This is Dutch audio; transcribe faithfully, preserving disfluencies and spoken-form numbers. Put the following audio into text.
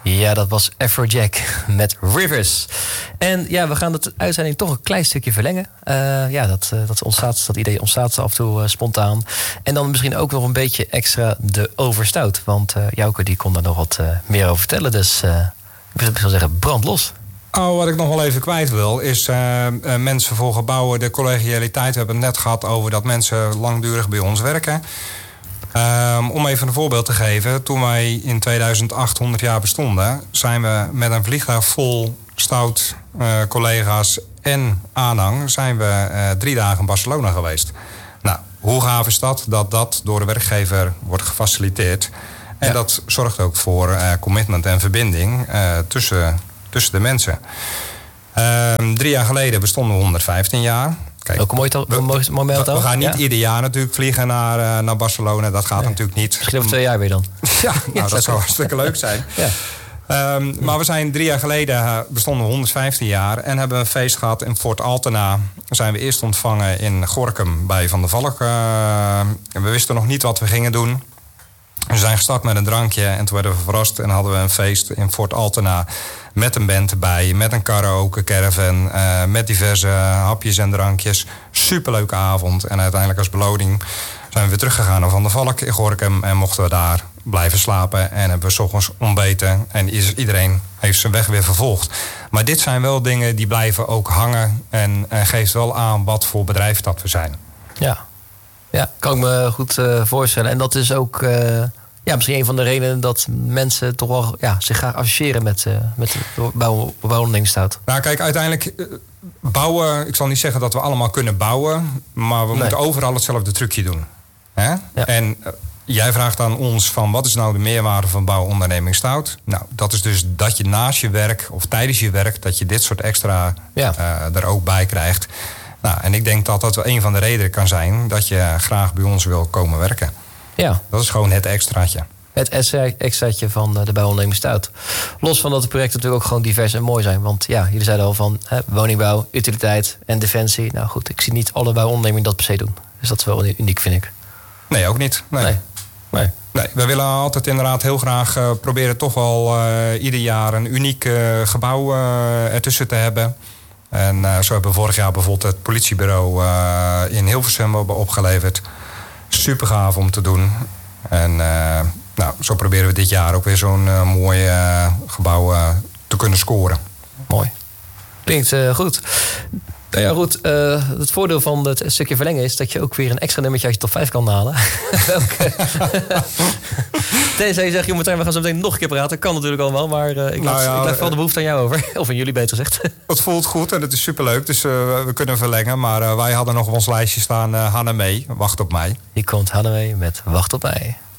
Ja, dat was Afrojack met Rivers. En ja, we gaan de uitzending toch een klein stukje verlengen. Uh, ja, dat, uh, dat, ontstaat, dat idee ontstaat af en toe uh, spontaan. En dan misschien ook nog een beetje extra de overstout. Want uh, Jouke die kon daar nog wat uh, meer over vertellen. Dus uh, ik zou zeggen, brand los. Oh, wat ik nog wel even kwijt wil, is uh, uh, mensen voor gebouwen, de collegialiteit. We hebben het net gehad over dat mensen langdurig bij ons werken. Um, om even een voorbeeld te geven. Toen wij in tweeduizend acht honderd jaar bestonden, zijn we met een vliegtuig vol stout uh, collega's en aanhang zijn we uh, drie dagen in Barcelona geweest. Nou, hoe gaaf is dat? Dat dat door de werkgever wordt gefaciliteerd. En ja. dat zorgt ook voor uh, commitment en verbinding uh, tussen, tussen de mensen. Um, drie jaar geleden bestonden we honderdvijftien jaar. Kijk, ook een mooi to- we, moment we, we gaan niet ja. ieder jaar natuurlijk vliegen naar, uh, naar Barcelona. Dat gaat nee. natuurlijk niet. Misschien over twee jaar weer dan. Ja, nou, ja, dat zou hartstikke leuk zijn. Ja. Um, maar we zijn drie jaar geleden, uh, bestonden we honderdvijftien jaar... en hebben een feest gehad in Fort Altena. Zijn we eerst ontvangen in Gorinchem bij Van der Valk. Uh, en we wisten nog niet wat we gingen doen. We zijn gestart met een drankje en toen werden we verrast... en hadden we een feest in Fort Altena met een band erbij... met een karaoke caravan, uh, met diverse hapjes en drankjes. Superleuke avond. En uiteindelijk als beloning zijn we weer teruggegaan naar Van der Valk in Gorinchem... en mochten we daar blijven slapen en hebben we 's ochtends ontbeten... en iedereen heeft zijn weg weer vervolgd. Maar dit zijn wel dingen die blijven ook hangen... en, en geeft wel aan wat voor bedrijf dat we zijn. Ja. Ja, kan ik me goed uh, voorstellen. En dat is ook uh, ja, misschien een van de redenen dat mensen toch wel ja, zich graag associëren met, uh, met de bouw, bouwondernemingstout. Nou kijk, uiteindelijk uh, bouwen, ik zal niet zeggen dat we allemaal kunnen bouwen, maar we nee. moeten overal hetzelfde trucje doen. Hè? Ja. En uh, jij vraagt aan ons van wat is nou de meerwaarde van bouwondernemingstout? Nou, dat is dus dat je naast je werk of tijdens je werk, dat je dit soort extra ja. uh, er ook bij krijgt. Nou, en ik denk dat dat wel een van de redenen kan zijn dat je graag bij ons wil komen werken. Ja. Dat is gewoon het extraatje. Het extraatje van de bouwondernemingstout. Los van dat de projecten natuurlijk ook gewoon divers en mooi zijn. Want ja, jullie zeiden al van hè, woningbouw, utiliteit en defensie. Nou goed, ik zie niet alle bouwondernemingen dat per se doen. Dus dat is wel uniek, vind ik. Nee, ook niet. Nee. Nee. nee. Nee, we willen altijd inderdaad heel graag uh, proberen toch wel uh, ieder jaar een uniek uh, gebouw uh, ertussen te hebben. En uh, zo hebben we vorig jaar bijvoorbeeld het politiebureau uh, in Hilversum opgeleverd. Super gaaf om te doen. En uh, nou, zo proberen we dit jaar ook weer zo'n uh, mooi uh, gebouw uh, te kunnen scoren. Mooi. Klinkt uh, goed. Nou ja, goed. Uh, het voordeel van het stukje verlengen is dat je ook weer een extra nummertje uit je top vijf kan halen. Welke? Tenzij je zegt, joh Martijn, we gaan zo meteen nog een keer praten. Kan natuurlijk allemaal, maar uh, ik, laat, nou ja, ik laat wel de behoefte aan jou over. Of aan jullie beter gezegd. Het voelt goed en het is superleuk, dus uh, we kunnen verlengen. Maar uh, wij hadden nog op ons lijstje staan uh, Hanne mee, Wacht op mij. Hier komt Hanne mee met Wacht op mij.